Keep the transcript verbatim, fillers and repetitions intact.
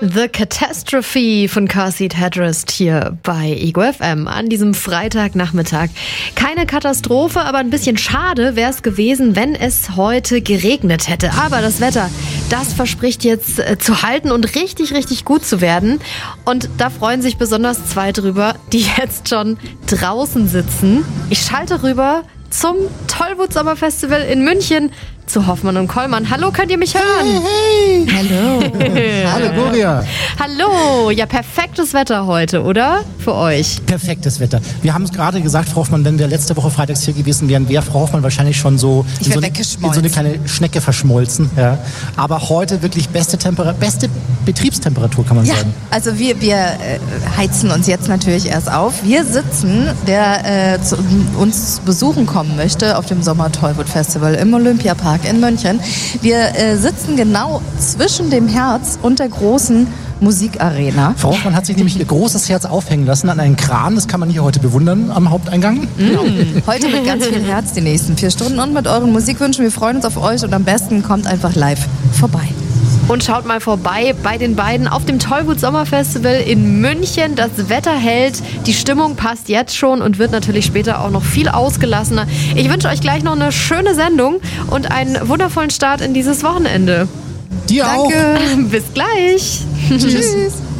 The Catastrophe von Car Seat Headrest hier bei Ego F M an diesem Freitagnachmittag. Keine Katastrophe, aber ein bisschen schade wäre es gewesen, wenn es heute geregnet hätte. Aber das Wetter, das verspricht jetzt äh, zu halten und richtig, richtig gut zu werden. Und da freuen sich besonders zwei drüber, die jetzt schon draußen sitzen. Ich schalte rüber zum Tollwood Sommerfestival in München zu Hoffmann und Kollmann. Hallo, könnt ihr mich hören? Hey, hey. Hallo. Hallo, Gloria. Hallo. Ja, perfektes Wetter heute, oder? Für euch. Perfektes Wetter. Wir haben es gerade gesagt, Frau Hoffmann, wenn wir letzte Woche freitags hier gewesen wären, wäre Frau Hoffmann wahrscheinlich schon so in so, eine, in so eine kleine Schnecke verschmolzen. Ja. Aber heute wirklich beste Temperatur, beste Betriebstemperatur, kann man ja, sagen. Also wir, wir äh, heizen uns jetzt natürlich erst auf. Wir sitzen, wer äh, zu, uns besuchen kommen möchte auf dem Sommer-Tollwood-Festival im Olympiapark in München. Wir äh, sitzen genau zwischen dem Herz und der großen Musikarena. Frau Hoffmann hat sich nämlich ihr großes Herz aufhängen lassen an einen Kran. Das kann man hier heute bewundern am Haupteingang. Genau. Heute mit ganz viel Herz die nächsten vier Stunden und mit euren Musikwünschen. Wir freuen uns auf euch und am besten kommt einfach live vorbei. Und schaut mal vorbei bei den beiden auf dem Tollwood Sommerfestival in München. Das Wetter hält, die Stimmung passt jetzt schon und wird natürlich später auch noch viel ausgelassener. Ich wünsche euch gleich noch eine schöne Sendung und einen wundervollen Start in dieses Wochenende. Dir auch. Danke. Bis gleich. Tschüss.